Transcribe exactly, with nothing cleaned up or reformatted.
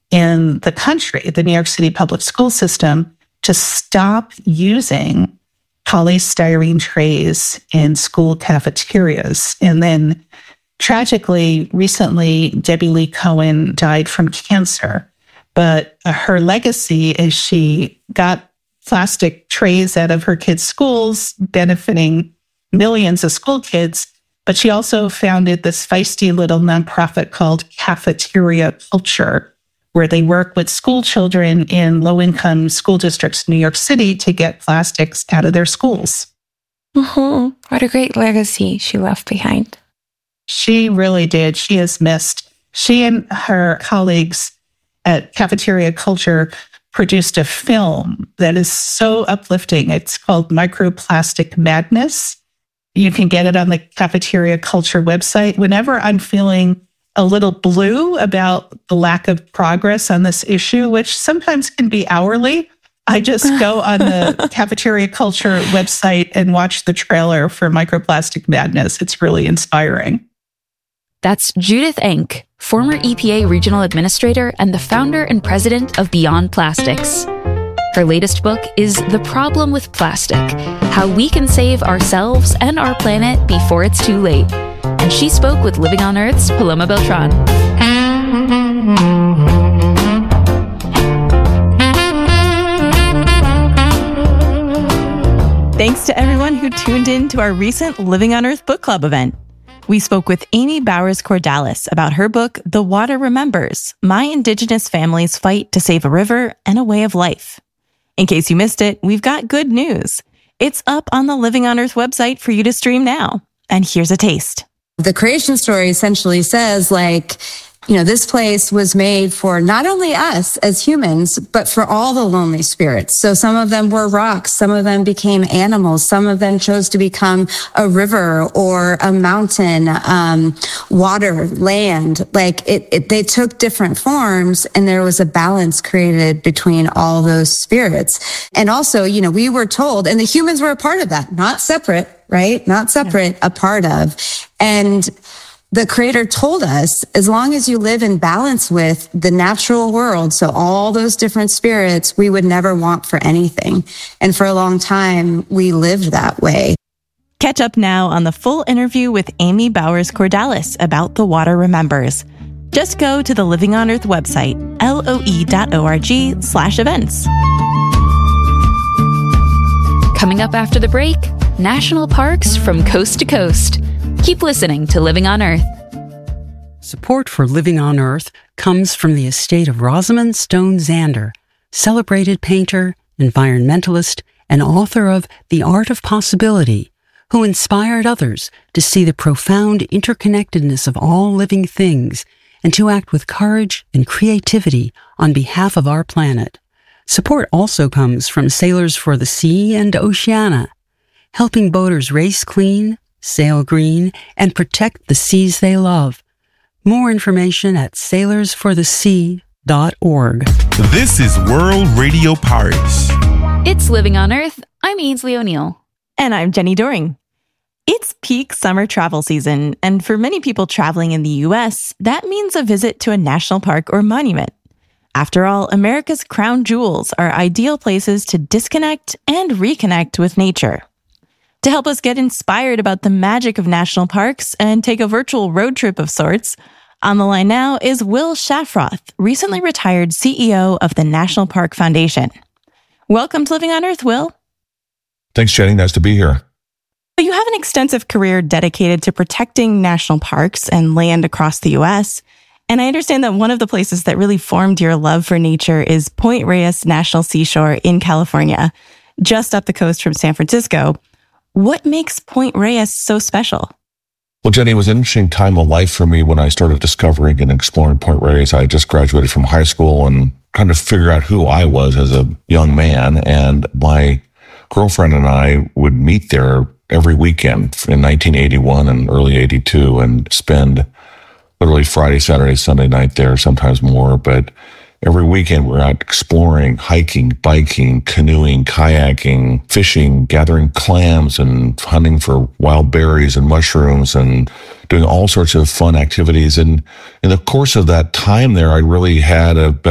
in the country, the New York City public school system, to stop using polystyrene trays in school cafeterias. And then tragically, recently, Debbie Lee Cohen died from cancer. But uh, her legacy is she got plastic trays out of her kids' schools, benefiting millions of school kids. But she also founded this feisty little nonprofit called Cafeteria Culture, where they work with school children in low-income school districts in New York City to get plastics out of their schools. Mm-hmm. What a great legacy she left behind. She really did. She is missed. She and her colleagues at Cafeteria Culture produced a film that is so uplifting. It's called Microplastic Madness. You can get it on the Cafeteria Culture website. Whenever I'm feeling a little blue about the lack of progress on this issue, which sometimes can be hourly, I just go on the Cafeteria Culture website and watch the trailer for Microplastic Madness. It's really inspiring. That's Judith Enck, former E P A regional administrator and the founder and president of Beyond Plastics. Her latest book is The Problem with Plastic: How We Can Save Ourselves and Our Planet Before It's Too Late. And she spoke with Living on Earth's Paloma Beltran. Thanks to everyone who tuned in to our recent Living on Earth book club event. We spoke with Amy Bowers Cordalis about her book, The Water Remembers: My Indigenous Family's Fight to Save a River and a Way of Life. In case you missed it, we've got good news. It's up on the Living on Earth website for you to stream now. And here's a taste. The creation story essentially says, like, you know, this place was made for not only us as humans, but for all the lonely spirits. So some of them were rocks, some of them became animals, some of them chose to become a river or a mountain, um, water, land. Like it, it, they took different forms, and there was a balance created between all those spirits. And also, you know, we were told, and the humans were a part of that, not separate, right? Not separate, yeah. A part of. And the Creator told us, as long as you live in balance with the natural world, so all those different spirits, we would never want for anything. And for a long time, we lived that way. Catch up now on the full interview with Amy Bowers Cordalis about The Water Remembers. Just go to the Living on Earth website, loe.org slash events. Coming up after the break, national parks from coast to coast. Keep listening to Living on Earth. Support for Living on Earth comes from the estate of Rosamund Stone Zander, celebrated painter, environmentalist, and author of The Art of Possibility, who inspired others to see the profound interconnectedness of all living things and to act with courage and creativity on behalf of our planet. Support also comes from Sailors for the Sea and Oceana, helping boaters race clean, sail green, and protect the seas they love. More information at sailors for the sea dot org. This is World Radio Paris. It's Living on Earth. I'm Ainsley O'Neill. And I'm Jenny Doring. It's peak summer travel season, and for many people traveling in the U S, that means a visit to a national park or monument. After all, America's crown jewels are ideal places to disconnect and reconnect with nature. To help us get inspired about the magic of national parks and take a virtual road trip of sorts, on the line now is Will Shafroth, recently retired C E O of the National Park Foundation. Welcome to Living on Earth, Will. Thanks, Jenny. Nice to be here. You have an extensive career dedicated to protecting national parks and land across the U S, and I understand that one of the places that really formed your love for nature is Point Reyes National Seashore in California, just up the coast from San Francisco. What makes Point Reyes so special? Well, Jenny, it was an interesting time of life for me when I started discovering and exploring Point Reyes. I just graduated from high school and trying to figure out who I was as a young man. And my girlfriend and I would meet there every weekend in nineteen eighty-one and early eighty-two and spend literally Friday, Saturday, Sunday night there, sometimes more. But every weekend we're out exploring, hiking, biking, canoeing, kayaking, fishing, gathering clams and hunting for wild berries and mushrooms and doing all sorts of fun activities. And in the course of that time there, I really had a